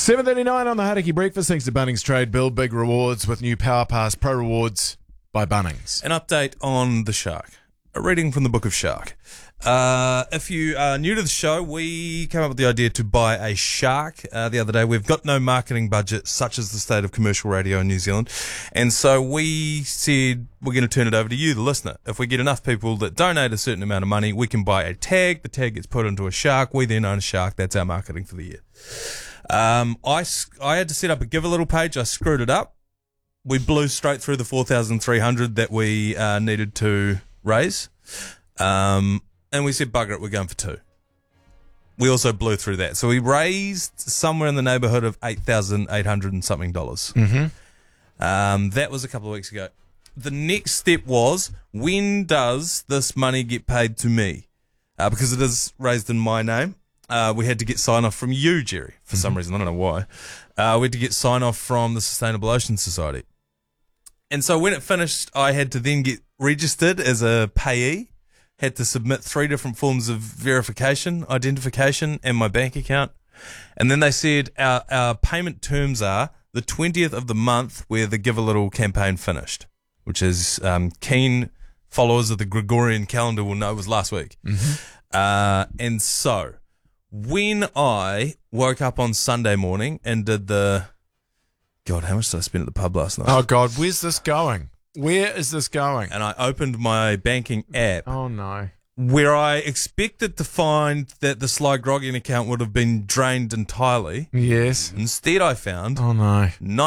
7:39 on the Hauraki Breakfast. Thanks to Bunnings Trade. Build big rewards with new Power Pass Pro Rewards by Bunnings. An update on the shark. A reading from the Book of Shark. If you are new to the show, we came up with the idea to buy a shark the other day. We've got no marketing budget, such as the state of commercial radio in New Zealand. And so we said we're going to turn it over to you, the listener. If we get enough people that donate a certain amount of money, we can buy a tag. The tag gets put into a shark. We then own a shark. That's our marketing for the year. I had to set up a Give a Little page. I screwed it up. We blew straight through the 4,300 that we needed to raise. And we said, bugger it, we're going for 2. We also blew through that. So we raised somewhere in the neighbourhood of $8,800 and something dollars. Mm-hmm. That was a couple of weeks ago. The next step was, when does this money get paid to me? Because it is raised in my name. We had to get sign-off from you, Jerry, for some reason. I don't know why. We had to get sign-off from the Sustainable Ocean Society. And so when it finished, I had to then get registered as a payee, had to submit 3 different forms of verification, identification, and my bank account. And then they said our payment terms are the 20th of the month where the Give a Little campaign finished, which is keen followers of the Gregorian calendar will know was last week. And so when I woke up on Sunday morning and did the... God, how much did I spend at the pub last night? Oh, God, where's this going? Where is this going? And I opened my banking app. Oh, no. Where I expected to find that the Sly Groggian account would have been drained entirely. Yes. Instead, I found Oh, no.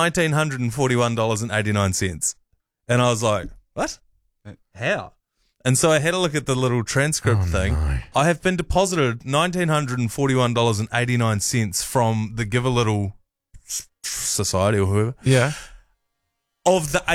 $1,941.89. And I was like, what? How? And so I had a look at the little transcript thing. No. I have been deposited $1,941.89 from the Give a Little Society or whoever. Yeah. Of the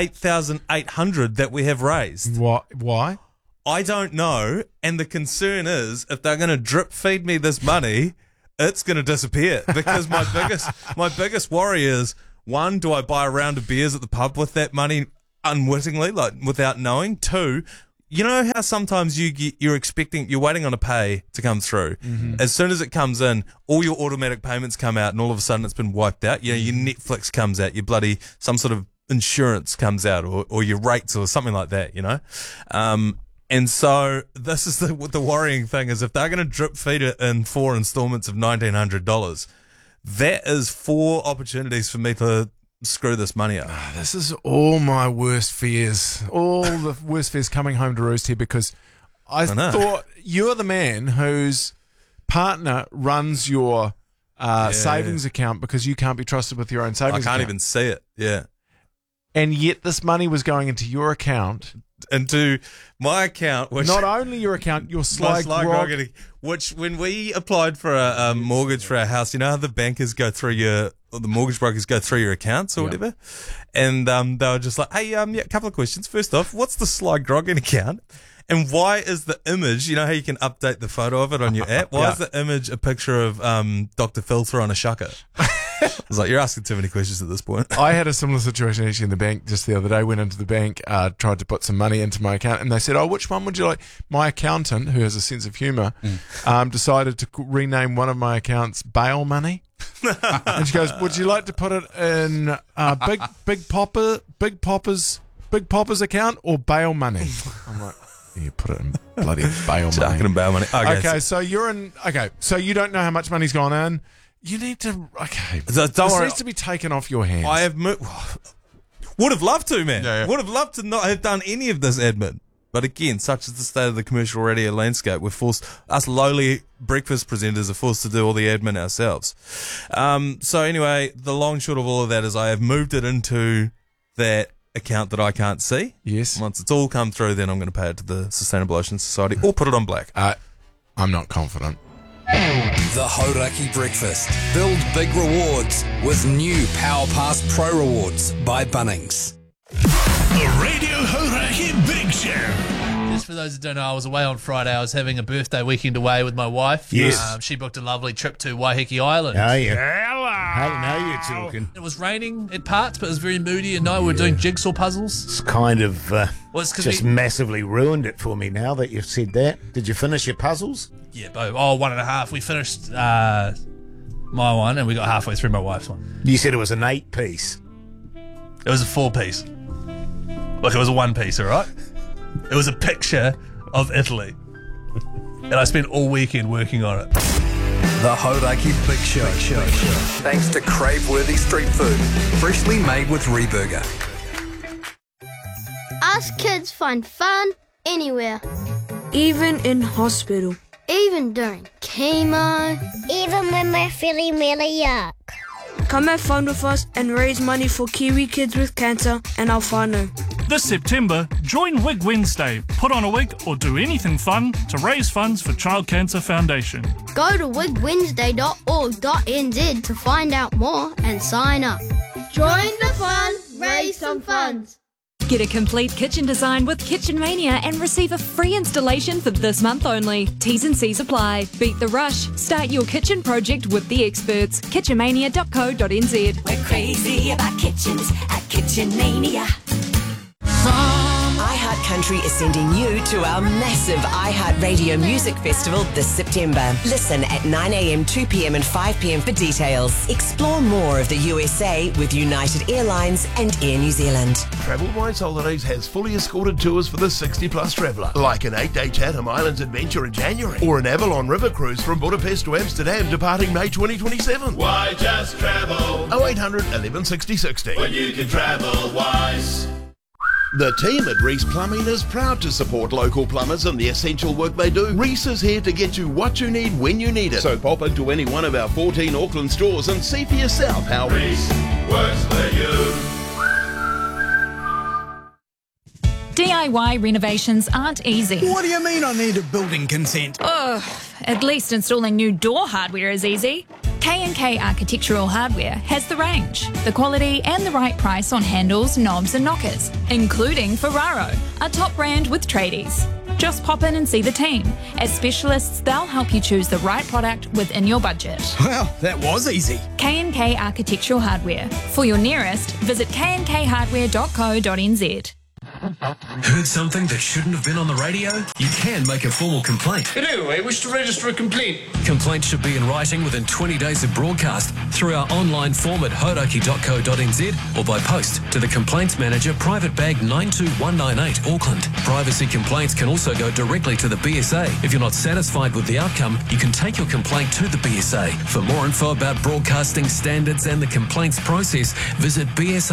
8,800 that we have raised. What? Why? I don't know, and the concern is if they're going to drip feed me this money, it's going to disappear. Because my biggest worry is, one, do I buy a round of beers at the pub with that money unwittingly, like without knowing? 2, you know how sometimes you're waiting on a pay to come through. As soon as it comes in, all your automatic payments come out, and all of a sudden it's been wiped out. You know, your Netflix comes out, your bloody some sort of insurance comes out, or your rates or something like that. You know. And so this is the worrying thing is if they're going to drip feed it in 4 installments of $1,900, that is 4 opportunities for me to screw this money up. This is all my worst fears. All the worst fears coming home to roost here because I thought you're the man whose partner runs your savings account because you can't be trusted with your own savings account. I can't even see it. Yeah. And yet this money was going into your account. Into my account, which not only your account, your Sly Grog, which when we applied for a mortgage for our house, you know how the bankers go through the mortgage brokers go through your accounts or whatever, and they were just like, hey, a couple of questions. First off, what's the Sly Groggan account? And why is the image, you know how you can update the photo of it on your app? Why is the image a picture of Dr. Filter on a shucker? I was like, you're asking too many questions at this point. I had a similar situation actually in the bank just the other day. Went into the bank, tried to put some money into my account, and they said, oh, which one would you like? My accountant, who has a sense of humour, decided to rename one of my accounts Bail Money. And she goes, would you like to put it in Big Popper's account or Bail Money? I'm like, you put it in bloody Bail Money. Chucking in Bail Money. Okay, so you're in. Okay, so you don't know how much money's gone in. You need to. Okay, this needs to be taken off your hands. I have would have loved to, man. Yeah. Would have loved to not have done any of this admin. But again, such is the state of the commercial radio landscape. We're forced. Us lowly breakfast presenters are forced to do all the admin ourselves. So anyway, the long short of all of that is I have moved it into that account that I can't see. Yes. Once it's all come through, then I'm going to pay it to the Sustainable Ocean Society or put it on black. I'm not confident. The Hauraki Breakfast. Build big rewards with new Power Pass Pro Rewards by Bunnings. The Radio Hauraki Big Show. Just for those that don't know, I was away on Friday. I was having a birthday weekend away with my wife. Yes. She booked a lovely trip to Waiheke Island. Oh, yeah. Hello. Now you're talking. It was raining at parts, but it was very moody, and we were doing jigsaw puzzles. It's kind of it's just massively ruined it for me now that you've said that. Did you finish your puzzles? Yeah, 1.5. We finished my one, and we got halfway through my wife's one. You said it was an 8-piece. It was a 4-piece. Look, it was a 1-piece, all right? It was a picture of Italy. And I spent all weekend working on it. The Hauraki Big Show. Thanks to crave-worthy street food, freshly made with Reburger. Us kids find fun anywhere. Even in hospital. Even during chemo. Even when we're feeling really yuck. Come have fun with us and raise money for Kiwi kids with cancer and our whānau. This September, join Wig Wednesday. Put on a wig or do anything fun to raise funds for Child Cancer Foundation. Go to wigwednesday.org.nz to find out more and sign up. Join the fun, raise some funds. Get a complete kitchen design with Kitchen Mania and receive a free installation for this month only. T's and C's apply. Beat the rush. Start your kitchen project with the experts. kitchenmania.co.nz. We're crazy about kitchens at Kitchen Mania. iHeart Country is sending you to our massive iHeart Radio Music Festival this September. Listen at 9 a.m, 2 p.m. and 5 p.m. for details. Explore more of the USA with United Airlines and Air New Zealand. Travel Wise Holidays has fully escorted tours for the 60-plus traveller, like an 8-day Chatham Islands adventure in January, or an Avalon River cruise from Budapest to Amsterdam departing May 2027. Why just travel? 0800 11 60 60. When you can travel wise. The team at Reese Plumbing is proud to support local plumbers and the essential work they do. Reese is here to get you what you need when you need it. So pop into any one of our 14 Auckland stores and see for yourself how Reese works for you. DIY renovations aren't easy. What do you mean I need a building consent? Ugh, at least installing new door hardware is easy. K&K Architectural Hardware has the range, the quality and the right price on handles, knobs and knockers, including Ferraro, a top brand with tradies. Just pop in and see the team. As specialists, they'll help you choose the right product within your budget. Well, that was easy. K&K Architectural Hardware. For your nearest, visit knkhardware.co.nz. Heard something that shouldn't have been on the radio? You can make a formal complaint. Hello, I wish to register a complaint. Complaints should be in writing within 20 days of broadcast through our online form at hauraki.co.nz or by post to the Complaints Manager, Private Bag 92198, Auckland. Privacy complaints can also go directly to the BSA. If you're not satisfied with the outcome, you can take your complaint to the BSA. For more info about broadcasting standards and the complaints process, visit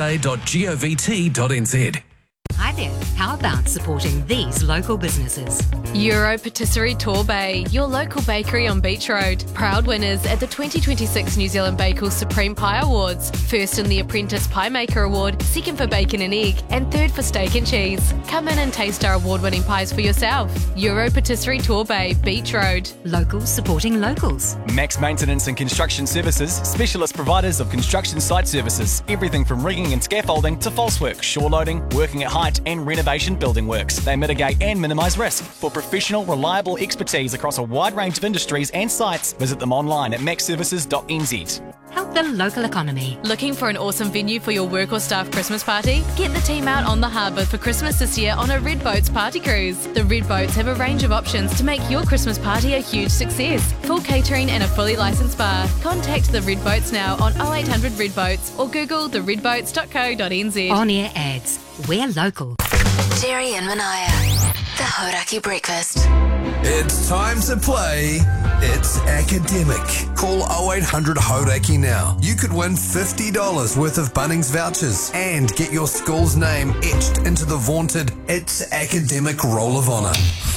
bsa.govt.nz. Hi there, how about supporting these local businesses? Euro Patisserie Torbay, your local bakery on Beach Road. Proud winners at the 2026 New Zealand Bakel's Supreme Pie Awards. First in the Apprentice Pie Maker Award, second for bacon and egg, and third for steak and cheese. Come in and taste our award-winning pies for yourself. Euro Patisserie Torbay, Beach Road. Locals supporting locals. Max Maintenance and Construction Services, specialist providers of construction site services. Everything from rigging and scaffolding to false work, shore loading, working at height and renovation building works. They mitigate and minimise risk. For professional, reliable expertise across a wide range of industries and sites, visit them online at maxservices.nz. Help the local economy. Looking for an awesome venue for your work or staff Christmas party? Get the team out on the harbour for Christmas this year on a Red Boats party cruise. The Red Boats have a range of options to make your Christmas party a huge success. Full catering and a fully licensed bar. Contact the Red Boats now on 0800 Red Boats or Google theredboats.co.nz. On-air ads. We're local. Jerry and Manaya, the Hauraki Breakfast. It's time to play. It's academic. Call 0800 Hauraki now. You could win $50 worth of Bunnings vouchers and get your school's name etched into the vaunted It's Academic Roll of Honour.